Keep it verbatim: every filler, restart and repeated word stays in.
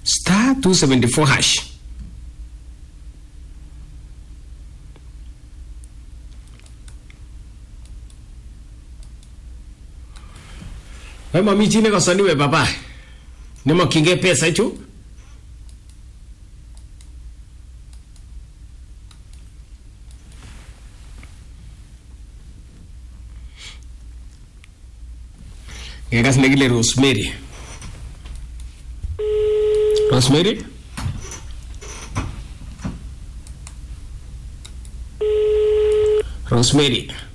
star two seventy-four hash. Wewe mami chine kwa saniwe baba. Nemo kinge pesa hicho. Ngekas negile Rosemary. Rosemary? Rosemary.